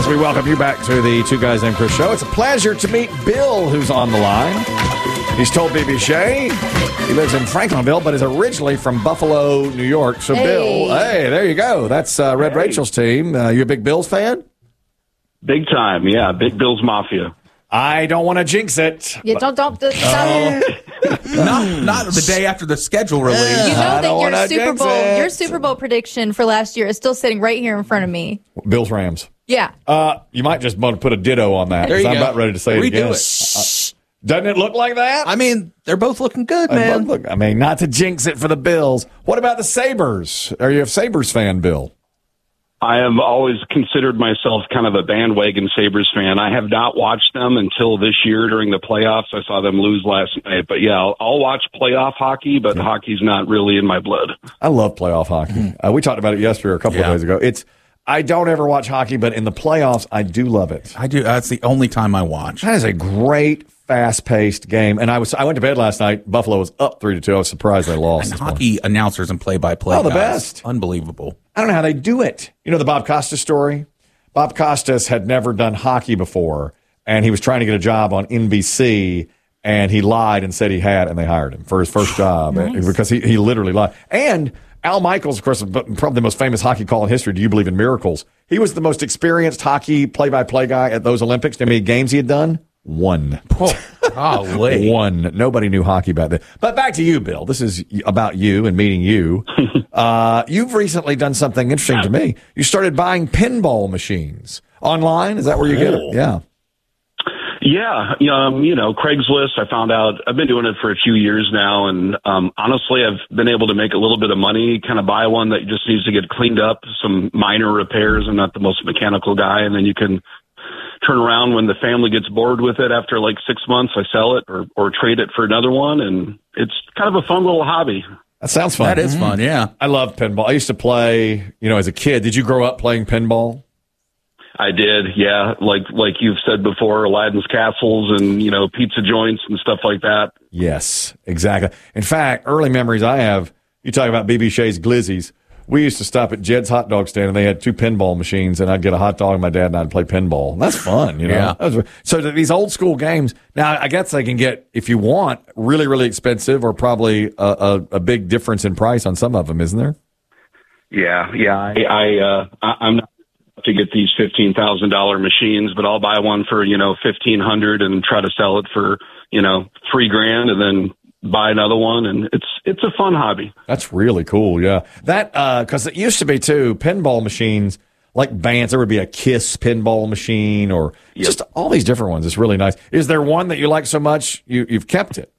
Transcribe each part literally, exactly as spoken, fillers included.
we welcome you back to the Two Guys Named Chris show. It's a pleasure to meet Bill, who's on the line. He's told B B Shea he lives in Franklinville, but is originally from Buffalo, New York. So, hey. Bill, hey, there you go. That's uh, Red hey. Rachel's team. Uh, you a big Bills fan? Big time, yeah. Big Bills Mafia. I don't want to jinx it. Yeah, don't, don't. don't uh, not, not the day after the schedule release. You know I that your Super Bowl, it. your Super Bowl prediction for last year is still sitting right here in front of me. Bills Rams. Yeah. Uh, you might just want to put a ditto on that. There you I'm go. about ready to say Redo it again. it. Uh, doesn't it look like that? I mean, they're both looking good, man. Look, I mean, not to jinx it for the Bills. What about the Sabres? Are you a Sabres fan, Bill? I have always considered myself kind of a bandwagon Sabres fan. I have not watched them until this year during the playoffs. I saw them lose last night. But, yeah, I'll, I'll watch playoff hockey, but yeah. hockey's not really in my blood. I love playoff hockey. Mm-hmm. Uh, we talked about it yesterday or a couple yeah. of days ago. It's I don't ever watch hockey, but in the playoffs, I do love it. I do. That's the only time I watch. That is a great, fast-paced game. And I was I went to bed last night. Buffalo was up three to two. I was surprised they lost. And hockey morning. Announcers and play-by-play Oh, the guys. best. Unbelievable. I don't know how they do it. You know the Bob Costas story? Bob Costas had never done hockey before, and he was trying to get a job on N B C, and he lied and said he had, and they hired him for his first job nice. because he, he literally lied. And Al Michaels, of course, probably the most famous hockey call in history, Do You Believe in Miracles? He was the most experienced hockey play-by-play guy at those Olympics. How many games he had done? One. Oh, golly. One. Nobody knew hockey back then. But back to you, Bill. This is about you and meeting you. uh, you've recently done something interesting to me. You started buying pinball machines online. Is that where you get it? Yeah. Yeah, um, you know, Craigslist, I found out, I've been doing it for a few years now, and um, honestly, I've been able to make a little bit of money, kind of buy one that just needs to get cleaned up, some minor repairs. I'm not the most mechanical guy, and then you can turn around when the family gets bored with it after like six months, I sell it or, or trade it for another one, and it's kind of a fun little hobby. That sounds fun. That is mm-hmm. fun, yeah. I love pinball. I used to play, you know, as a kid. Did you grow up playing pinball? I did, yeah. Like like you've said before, Aladdin's castles and, you know, pizza joints and stuff like that. Yes, exactly. In fact, early memories I have, you talk about B B Shea's Glizzies. We used to stop at Jed's hot dog stand, and they had two pinball machines, and I'd get a hot dog, and my dad and I'd play pinball. And that's fun, you know? Yeah. That was, so these old school games, now I guess they can get, if you want, really, really expensive or probably a, a, a big difference in price on some of them, isn't there? Yeah, yeah. I, I, uh, I I'm not to get these fifteen thousand dollars machines, but I'll buy one for, you know, fifteen hundred and try to sell it for, you know, three grand and then buy another one. And it's, it's a fun hobby. That's really cool. Yeah. That, uh, cause it used to be too, pinball machines like bands, there would be a Kiss pinball machine or yep. just all these different ones. It's really nice. Is there one that you like so much you, you've kept it?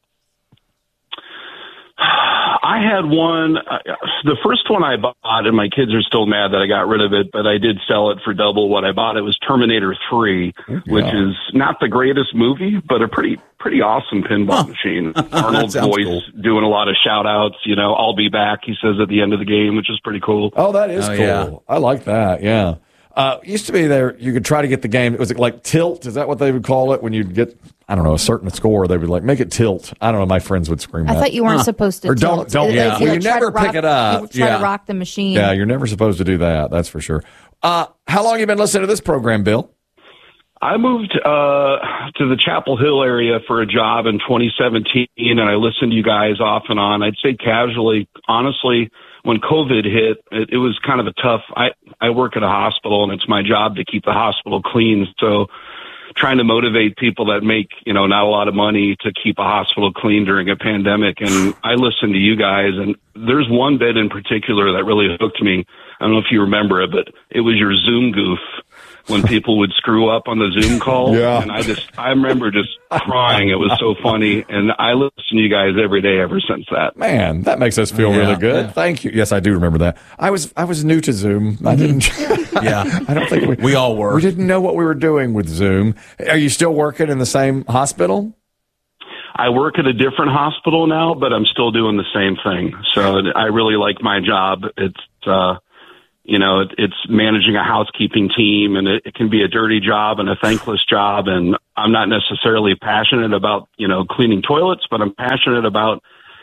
I had one, uh, the first one I bought, and my kids are still mad that I got rid of it, but I did sell it for double what I bought. It was Terminator three, yeah. which is not the greatest movie, but a pretty pretty awesome pinball huh. machine. Arnold's voice cool. doing a lot of shout-outs, you know, I'll be back, he says at the end of the game, which is pretty cool. Oh, that is oh, cool. Yeah. I like that, yeah. Uh, used to be there, you could try to get the game, was it like tilt? Is that what they would call it when you'd get, I don't know, a certain score? They would like, make it tilt. I don't know, my friends would scream I that. thought you weren't huh. supposed to or tilt. don't, don't, yeah. Like, well, you you never pick rock, it up. You try yeah. to rock the machine. Yeah, you're never supposed to do that, that's for sure. Uh, how long have you been listening to this program, Bill? I moved uh, to the Chapel Hill area for a job in twenty seventeen, and I listened to you guys off and on. I'd say casually, honestly, when COVID hit, it, it was kind of a tough, I, I work at a hospital, and it's my job to keep the hospital clean. So trying to motivate people that make, you know, not a lot of money to keep a hospital clean during a pandemic. And I listened to you guys, and there's one bit in particular that really hooked me. I don't know if you remember it, but it was your Zoom goof when people would screw up on the Zoom call. Yeah. And I just, I remember just crying. It was so funny. And I listen to you guys every day ever since that. Man, that makes us feel yeah, really good. Yeah. Thank you. Yes, I do remember that. I was, I was new to Zoom. I didn't, yeah, I don't think we, we all were. We didn't know what we were doing with Zoom. Are you still working in the same hospital? I work at a different hospital now, but I'm still doing the same thing. So I really like my job. It's, uh, You know, it, it's managing a housekeeping team, and it, it can be a dirty job and a thankless job. And I'm not necessarily passionate about, you know, cleaning toilets, but I'm passionate about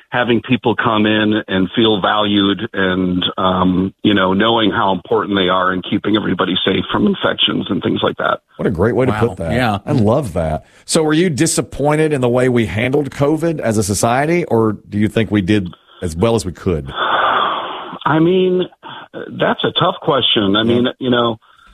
having people come in and feel valued and, um, you know, knowing how important they are in keeping everybody safe from infections and things like that. What a great way Wow. to put that. Yeah. I love that. So were you disappointed in the way we handled COVID as a society, or do you think we did as well as we could? I mean, that's a tough question. I mean, you know,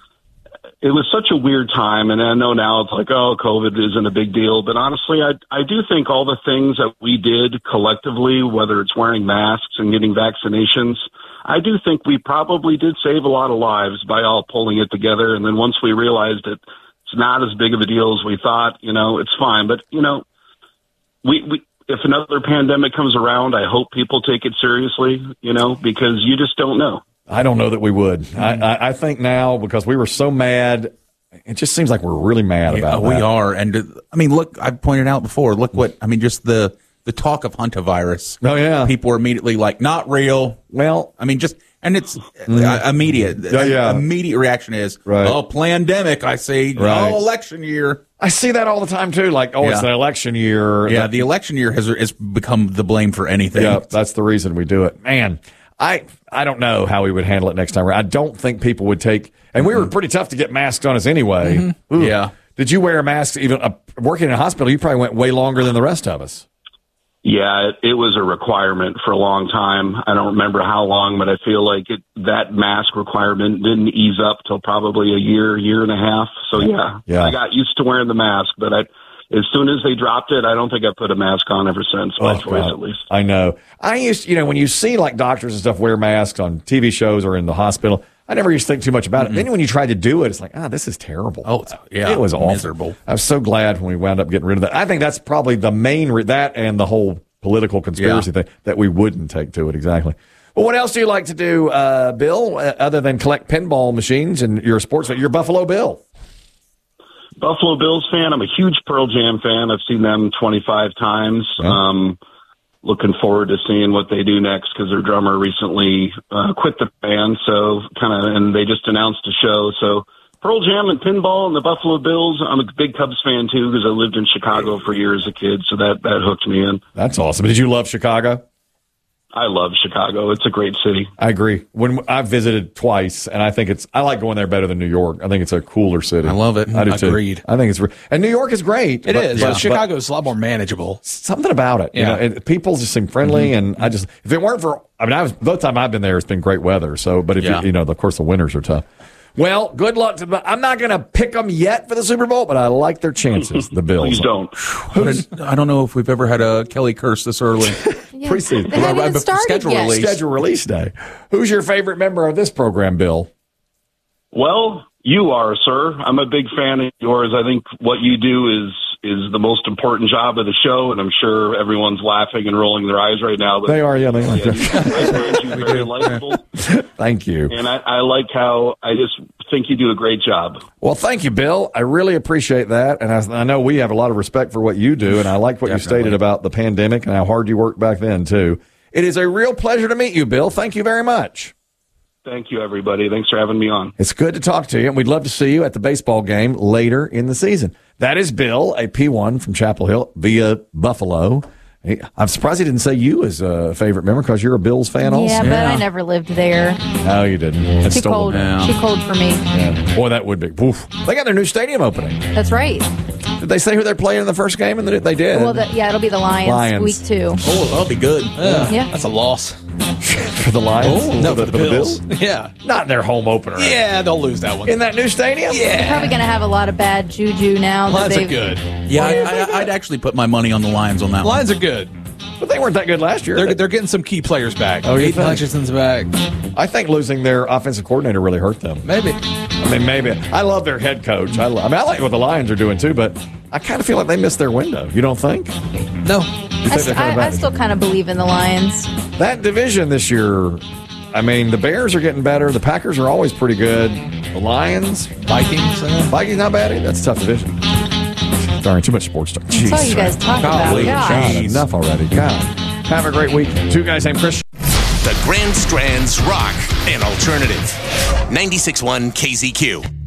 it was such a weird time, and I know now it's like, oh, COVID isn't a big deal. But honestly, I I do think all the things that we did collectively, whether it's wearing masks and getting vaccinations, I do think we probably did save a lot of lives by all pulling it together. And then once we realized that it's not as big of a deal as we thought, you know, it's fine. But, you know, we, we if another pandemic comes around, I hope people take it seriously, you know, because you just don't know. I don't know that we would. I, I, I think now, because we were so mad, it just seems like we're really mad Yeah, about we that. are. And uh, I mean, look, I've pointed out before, look what, I mean, just the, the talk of hantavirus. Oh, yeah. People are immediately like, not real. Well, I mean, just, and it's uh, immediate. Yeah, yeah. Immediate reaction is, Right. oh, pandemic, I say, Right. oh, election year. I see that all the time, too. Like, oh, it's Yeah. an election year. Yeah, That- the election year has, has become the blame for anything. Yeah, that's the reason we do it. Man, I I don't know how we would handle it next time. I don't think people would take, and we were pretty tough to get masks on us anyway. Ooh. Yeah. Did you wear a mask even uh, working in a hospital? You probably went way longer than the rest of us. Yeah, it, it was a requirement for a long time. I don't remember how long, but I feel like it, that mask requirement didn't ease up till probably a year, year and a half. So yeah, Yeah. I got used to wearing the mask, but I, as soon as they dropped it, I don't think I put a mask on ever since, by Oh, choice God. at least. I know. I used, you know, when you see like doctors and stuff wear masks on T V shows or in the hospital, I never used to think too much about it. Then when you tried to do it, it's like, ah, this is terrible. Oh, it's- yeah, it was awful. miserable. I was so glad when we wound up getting rid of that. I think that's probably the main re- that and the whole political conspiracy Yeah. thing that we wouldn't take to it exactly. Well, what else do you like to do, uh, Bill, uh, other than collect pinball machines and you're a sports fan? You're Buffalo Bill. Buffalo Bills fan. I'm a huge Pearl Jam fan. I've seen them twenty-five times. Yeah. Um, looking forward to seeing what they do next because their drummer recently uh, quit the band. So kind of, and they just announced a show. So Pearl Jam and pinball and the Buffalo Bills. I'm a big Cubs fan too because I lived in Chicago for years as a kid. So that, that hooked me in. That's awesome. Did you love Chicago? I love Chicago. It's a great city. I agree. When I've visited twice, and I think it's, I like going there better than New York. I think it's a cooler city. I love it. I do too. Agreed. I think it's, re- and New York is great. It but- is. but- Chicago's a lot more manageable. but something about it. You Yeah. know, and people just seem friendly, and I just, if it weren't for, I mean, I was both time I've been there, it's been great weather. So, but if Yeah. you, you know, of course, the winters are tough. Well, good luck to the. I'm not going to pick them yet for the Super Bowl, but I like their chances. The Bills. Please don't. But I I don't know if we've ever had a Kelly curse this early. Yeah. Preseason. They haven't Well, even but started schedule yet. release. Schedule release day. Who's your favorite member of this program, Bill? Well, you are, sir. I'm a big fan of yours. I think what you do is is the most important job of the show, and I'm sure everyone's laughing and rolling their eyes right now. But They are, yeah, they are. yeah, you, I find you very likable, Thank you. and I, I like how I just think you do a great job. Well, thank you, Bill. I really appreciate that. And I, I know we have a lot of respect for what you do. And I like what you Definitely. stated about the pandemic and how hard you worked back then, too. It is a real pleasure to meet you, Bill. Thank you very much. Thank you, everybody. Thanks for having me on. It's good to talk to you. And we'd love to see you at the baseball game later in the season. That is Bill, a P one from Chapel Hill via Buffalo. He- I'm surprised he didn't say you as a favorite member because you're a Bills fan also. Yeah, but I never lived there. No, you didn't. It's Too stolen. cold. Yeah. Too cold for me. Yeah. Boy, that would be. Oof. They got their new stadium opening. That's right. Did they say who they're playing in the first game? And they did. Well, the, yeah, it'll be the Lions, Lions. week two. Oh, that'll be good. Yeah, Yeah. that's a loss. for the Lions? No, for for the Bills. Yeah, Not their home opener. yeah, they'll lose that one. In that new stadium? They're probably going to have a lot of bad juju now. that Lions are they've- good. Yeah, I, I, I'd actually put my money on the Lions on that Lions are good. But they weren't that good last year. They're they're getting some key players back. Oh, you Aiden think? Hutchinson's back. I think losing their offensive coordinator really hurt them. Maybe. I mean, maybe. I love their head coach. I, lo- I mean, I like what the Lions are doing, too, but I kind of feel like they missed their window. You don't think? No. You I, think st- they're kinda I, I bad? still kind of believe in the Lions. That division this year, I mean, the Bears are getting better. The Packers are always pretty good. The Lions, Vikings. Uh, Vikings not bad either. That's a tough division. Darn, too much sports talk. That's all you guys talk about. Golly, Gosh. God, enough already. God. Have a great week. Two guys named Chris. The Grand Strands Rock and Alternative. ninety-six point one K Z Q.